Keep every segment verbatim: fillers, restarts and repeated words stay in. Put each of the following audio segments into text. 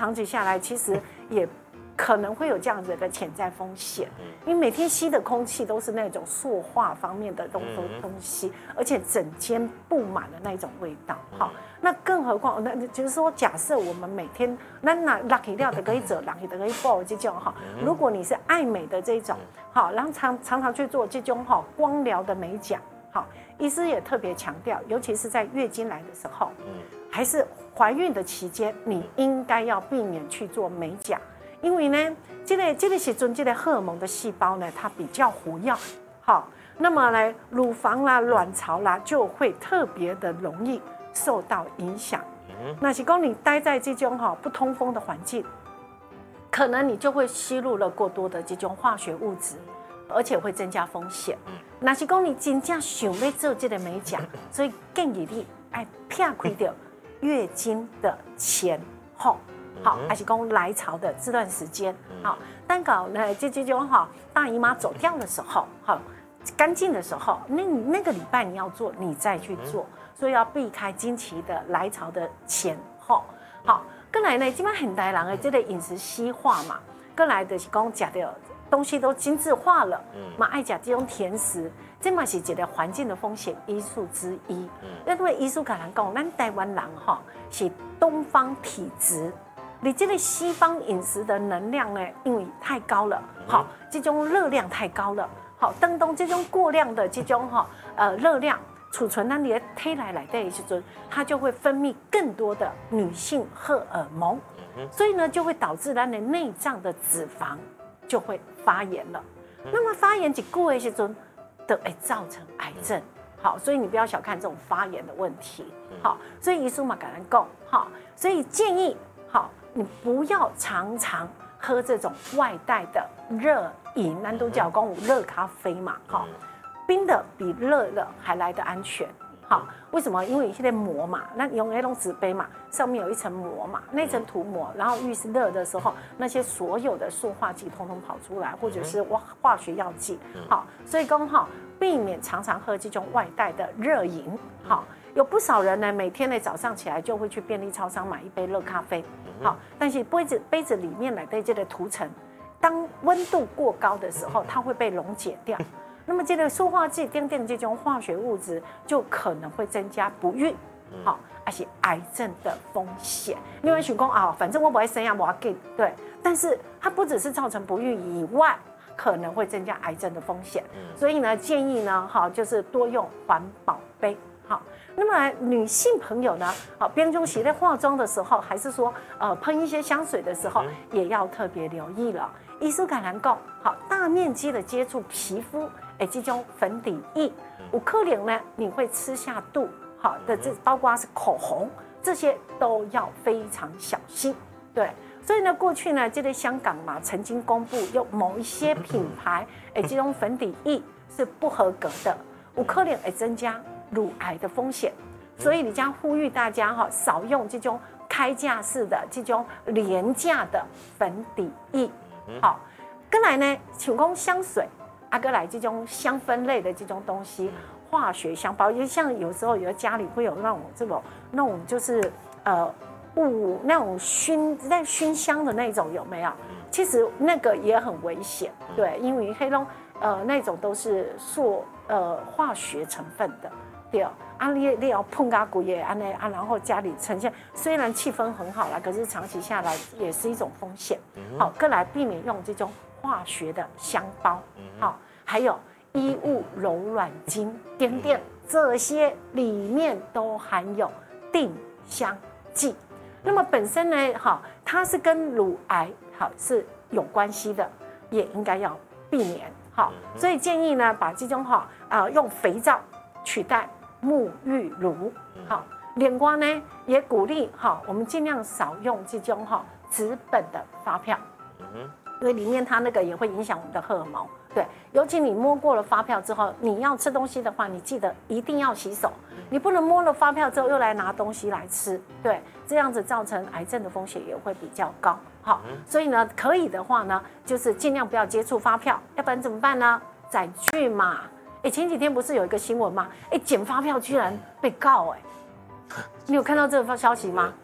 长期下来，其实也可能会有这样子的潜在风险，因为每天吸的空气都是那种塑化方面的东东西，而且整间布满了那种味道。好，那更何况，那就是说，假设我们每天那那 lucky 料的可以走，lucky 的可以报这种哈。如果你是爱美的这种，好，然后常常常去做这种哈光疗的美甲，好，医师也特别强调，尤其是在月经来的时候，还是怀孕的期间，你应该要避免去做美甲。因为呢，这个这个时阵，这个荷尔蒙的细胞呢，它比较活跃，好，那么呢，乳房啦、卵巢啦，就会特别的容易受到影响。那是讲你待在这种哈不通风的环境，可能你就会吸入了过多的这种化学物质，而且会增加风险。那是讲你真正想要做这个美甲，所以建议你爱撇开掉月经的前后。好，还是讲来潮的这段时间，好，但搞呢，这这种哈大姨妈走掉的时候，好干净的时候，那你那个礼拜你要做，你再去做，所以要避开经期的来潮的前后。好，更来呢，基本上很大人的这个饮食西化嘛，更来的是讲吃的东西都精致化了，嘛爱吃这种甜食，这嘛是一个环境的风险因素之一。因为医术可能讲，咱台湾人哈是东方体质。你这个西方饮食的能量呢，因为太高了，好，这种热量太高了，好，当中这种过量的这种哈呃热量储存在你的体内来的时候，它就会分泌更多的女性荷尔蒙，所以呢就会导致咱的内脏的脂肪就会发炎了。那么发炎一过的时候，就会造成癌症。好，所以你不要小看这种发炎的问题。好，所以医生嘛，跟人讲，好，所以建议好。你不要常常喝这种外带的热饮，咱都叫讲有热咖啡嘛，哈，冰的比热的还来得安全。好，为什么？因为现在膜嘛，那用那种纸杯嘛，上面有一层膜嘛，那层涂膜，然后遇是热的时候，那些所有的塑化剂通通跑出来，或者是化化学药剂。好，所以刚好避免常常喝这种外带的热饮。好。有不少人呢，每天呢早上起来就会去便利超商买一杯热咖啡，好，但是杯子杯子里面来的这个涂层，当温度过高的时候，它会被溶解掉，那么这个塑化剂、等等这种化学物质就可能会增加不孕，好，而且癌症的风险。因为想讲啊，反正我不会生啊，我要给对，但是它不只是造成不孕以外，可能会增加癌症的风险，所以呢，建议呢，哈，就是多用环保杯，好。那么女性朋友呢，好，边中洗在化妆的时候，还是说呃喷一些香水的时候，也要特别留意了。医师橄榄膏，好，大面积的接触皮肤，哎，这种粉底液，有可能呢你会吃下肚，好的，这包括是口红，这些都要非常小心。对，所以呢，过去呢，这个香港嘛，曾经公布有某一些品牌，哎，这种粉底液是不合格的，有可能会增加乳癌的风险，所以你将呼吁大家哈，少用这种开架式的这种廉价的粉底液。好，跟来呢，像讲香水，啊，跟来这种香氛类的这种东西，化学香包，因为像有时候有的家里会有那种这种那种就是呃雾那种熏在熏香的那种有没有？其实那个也很危险，对，因为黑龙呃那种都是塑呃化学成分的。对，啊，你你要碰咖古也安内啊，然后家里呈现虽然气氛很好啦，可是长期下来也是一种风险。好，各来避免用这种化学的香包。好，还有衣物柔软巾、点点这些里面都含有定香剂。那么本身呢，好，它是跟乳癌好是有关系的，也应该要避免。好，所以建议呢，把这种哈啊、呃、用肥皂取代沐浴乳。好，脸光呢也鼓励哈，我们尽量少用这种哈纸本的发票，因为里面它那个也会影响我们的荷尔蒙。对，尤其你摸过了发票之后，你要吃东西的话，你记得一定要洗手，你不能摸了发票之后又来拿东西来吃，对，这样子造成癌症的风险也会比较高。好，所以呢，可以的话呢，就是尽量不要接触发票，要不然怎么办呢？载具嘛。哎，前几天不是有一个新闻吗？哎，捡发票居然被告，哎，你有看到这个消息吗？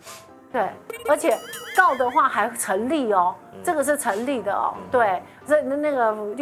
对，而且告的话还成立哦，这个是成立的哦。对，这那那个。